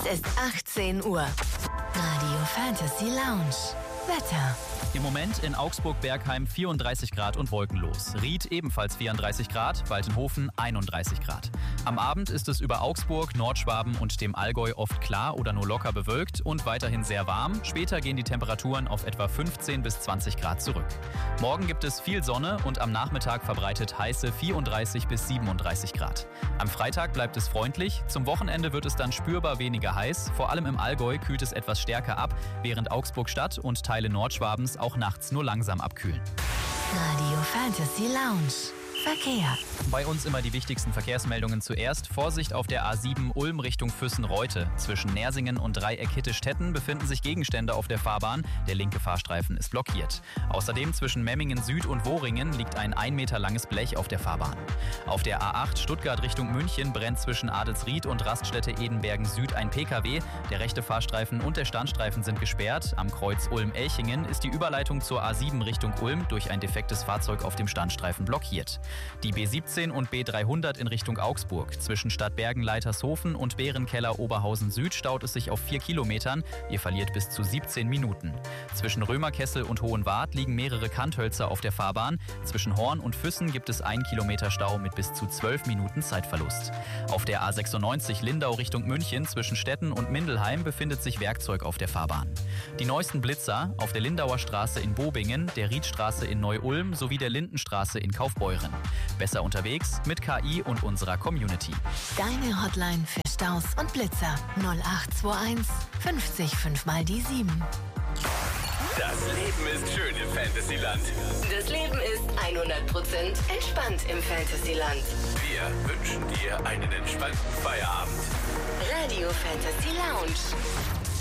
Es ist 18 Uhr. Radio Fantasy Lounge. Wetter. Im Moment in Augsburg-Bergheim 34 Grad und wolkenlos. Ried ebenfalls 34 Grad, Waltenhofen 31 Grad. Am Abend ist es über Augsburg, Nordschwaben und dem Allgäu oft klar oder nur locker bewölkt und weiterhin sehr warm. Später gehen die Temperaturen auf etwa 15 bis 20 Grad zurück. Morgen gibt es viel Sonne und am Nachmittag verbreitet heiße 34 bis 37 Grad. Am Freitag bleibt es freundlich. Zum Wochenende wird es dann spürbar weniger heiß. Vor allem im Allgäu kühlt es etwas stärker ab, während Augsburg-Stadt und Teile Nordschwabens auch nachts nur langsam abkühlen. Radio Fantasy Lounge. Verkehr. Bei uns immer die wichtigsten Verkehrsmeldungen zuerst. Vorsicht auf der A7 Ulm Richtung Füssen-Reute. Zwischen Nersingen und Dreieck-Hitte-Stetten befinden sich Gegenstände auf der Fahrbahn. Der linke Fahrstreifen ist blockiert. Außerdem zwischen Memmingen Süd und Wohringen liegt ein 1 Meter langes Blech auf der Fahrbahn. Auf der A8 Stuttgart Richtung München brennt zwischen Adelsried und Raststätte Edenbergen Süd ein PKW. Der rechte Fahrstreifen und der Standstreifen sind gesperrt. Am Kreuz Ulm-Elchingen ist die Überleitung zur A7 Richtung Ulm durch ein defektes Fahrzeug auf dem Standstreifen blockiert. Die B17 und B300 in Richtung Augsburg. Zwischen Stadtbergen-Leitershofen und Bärenkeller-Oberhausen Süd staut es sich auf 4 Kilometern. Ihr verliert bis zu 17 Minuten. Zwischen Römerkessel und Hohenwart liegen mehrere Kanthölzer auf der Fahrbahn. Zwischen Horn und Füssen gibt es 1 Kilometer Stau mit bis zu 12 Minuten Zeitverlust. Auf der A96 Lindau Richtung München zwischen Stetten und Mindelheim befindet sich Werkzeug auf der Fahrbahn. Die neuesten Blitzer auf der Lindauer Straße in Bobingen, der Riedstraße in Neu-Ulm sowie der Lindenstraße in Kaufbeuren. Besser unterwegs mit KI und unserer Community. Deine Hotline für Staus und Blitzer 0821 50 5 mal die 7. Das Leben ist schön im Fantasyland. Das Leben ist 100% entspannt im Fantasyland. Wir wünschen dir einen entspannten Feierabend. Radio Fantasy Lounge.